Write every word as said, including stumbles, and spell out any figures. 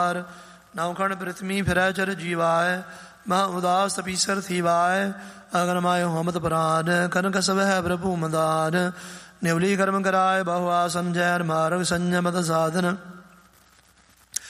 नवखंड पृथ्वी फिरै चर जीवाय, मह उदास तपीसर थीवाय, अगनमाय होमत पुराण, कनक सब है प्रभु मदान, निवली कर्म कराय बहुआसन जैन मार्ग संयमत साधन,